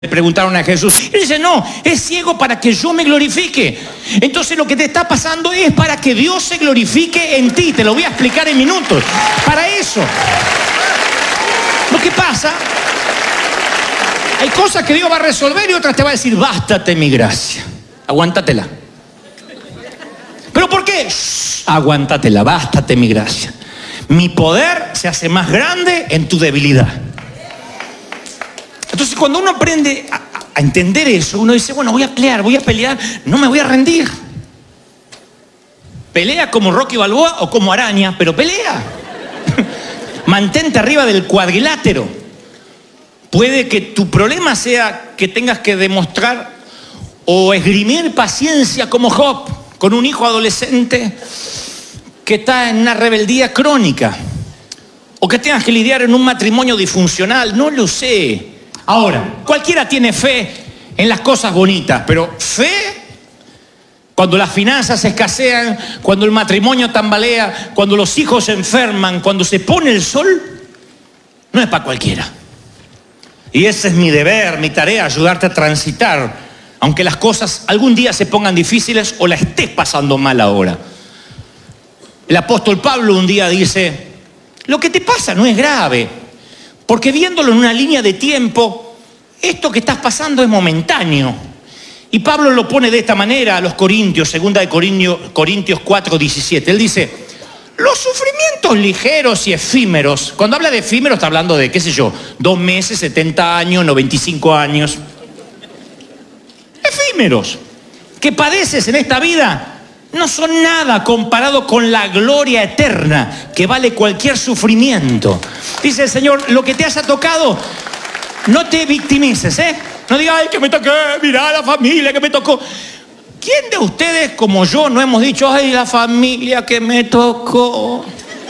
Le preguntaron a Jesús. Él dice, no, es ciego para que yo me glorifique. Entonces lo que te está pasando es para que Dios se glorifique en ti. Te lo voy a explicar en minutos. Para eso. Lo que pasa, hay cosas que Dios va a resolver y otras te va a decir, bástate mi gracia. Aguántatela. ¿Pero por qué? Aguántatela, bástate mi gracia. Mi poder se hace más grande en tu debilidad. Entonces cuando uno aprende a entender eso, uno dice, bueno, voy a pelear, no me voy a rendir. Pelea como Rocky Balboa o como araña, pero pelea. Mantente arriba del cuadrilátero. Puede que tu problema sea que tengas que demostrar o esgrimir paciencia como Job, con un hijo adolescente que está en una rebeldía crónica. O que tengas que lidiar en un matrimonio disfuncional, no lo sé. Ahora, cualquiera tiene fe en las cosas bonitas, pero fe cuando las finanzas escasean, cuando el matrimonio tambalea, cuando los hijos se enferman, cuando se pone el sol, no es para cualquiera. Y ese es mi deber, mi tarea, ayudarte a transitar, aunque las cosas algún día se pongan difíciles o la estés pasando mal ahora. El apóstol Pablo un día dice, lo que te pasa no es grave, porque viéndolo en una línea de tiempo, esto que estás pasando es momentáneo. Y Pablo lo pone de esta manera a los Corintios, 2 de Corintios 4:17. Él dice, los sufrimientos ligeros y efímeros, cuando habla de efímeros está hablando de, 2 meses, 70 años, 95 años. Efímeros, que padeces en esta vida, no son nada comparado con la gloria eterna que vale cualquier sufrimiento. Dice el Señor, lo que te haya tocado, no te victimices, No digas, ay, que me toqué, mirá la familia que me tocó. ¿Quién de ustedes, como yo, no hemos dicho, ay, la familia que me tocó?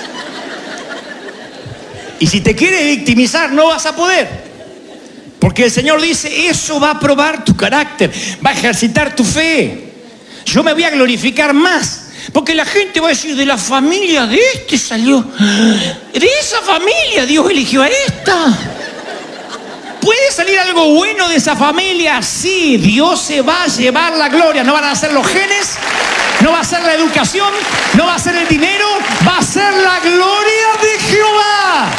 Y si te quieres victimizar, no vas a poder. Porque el Señor dice, eso va a probar tu carácter, va a ejercitar tu fe. Yo me voy a glorificar más, porque la gente va a decir, de la familia de este salió, de esa familia Dios eligió a esta. ¿Puede salir algo bueno de esa familia? Sí, Dios se va a llevar la gloria. No van a ser los genes, no va a ser la educación, no va a ser el dinero, va a ser la gloria de Jehová.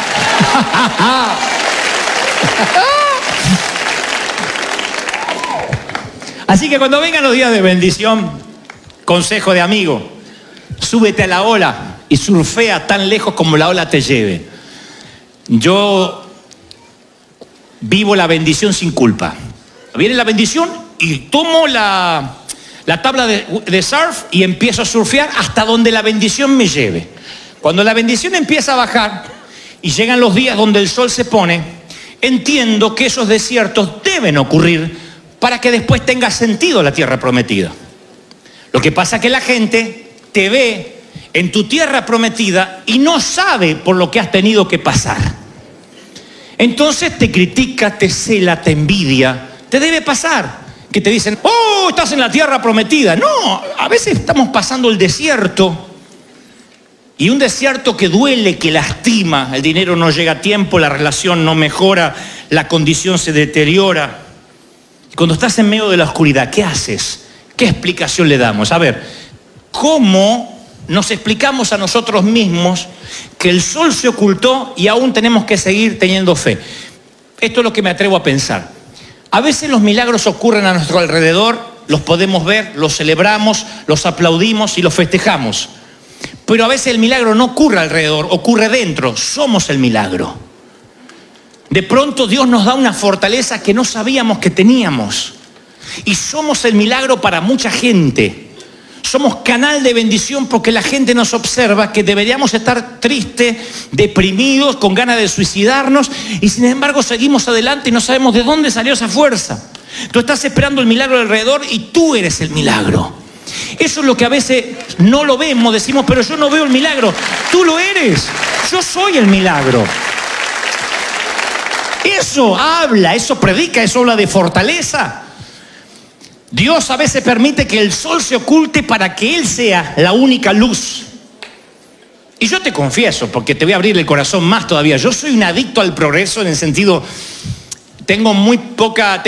Así que cuando vengan los días de bendición, consejo de amigo, súbete a la ola y surfea tan lejos como la ola te lleve. Yo vivo la bendición sin culpa. Viene la bendición y tomo la tabla de surf y empiezo a surfear hasta donde la bendición me lleve. Cuando la bendición empieza a bajar y llegan los días donde el sol se pone, entiendo que esos desiertos deben ocurrir para que después tenga sentido la tierra prometida. Lo que pasa es que la gente te ve en tu tierra prometida y no sabe por lo que has tenido que pasar. Entonces te critica, te cela, te envidia. Te debe pasar que te dicen, oh, estás en la tierra prometida. No, a veces estamos pasando el desierto. Y un desierto que duele, que lastima. El dinero no llega a tiempo, la relación no mejora, la condición se deteriora. Y cuando estás en medio de la oscuridad, ¿qué haces? ¿Qué explicación le damos? A ver, ¿cómo nos explicamos a nosotros mismos que el sol se ocultó y aún tenemos que seguir teniendo fe? Esto es lo que me atrevo a pensar. A veces los milagros ocurren a nuestro alrededor, los podemos ver, los celebramos, los aplaudimos y los festejamos. Pero a veces el milagro no ocurre alrededor, ocurre dentro. Somos el milagro. De pronto Dios nos da una fortaleza que no sabíamos que teníamos. Y somos el milagro para mucha gente. Somos canal de bendición porque la gente nos observa que deberíamos estar tristes, deprimidos, con ganas de suicidarnos. Y sin embargo seguimos adelante y no sabemos de dónde salió esa fuerza. Tú estás esperando el milagro alrededor y tú eres el milagro. Eso es lo que a veces no lo vemos, decimos, pero yo no veo el milagro. Tú lo eres, yo soy el milagro. Eso habla, eso predica, eso habla de fortaleza. Dios a veces permite que el sol se oculte para que Él sea la única luz. Y yo te confieso, porque te voy a abrir el corazón más todavía, yo soy un adicto al progreso en el sentido, tengo muy poca...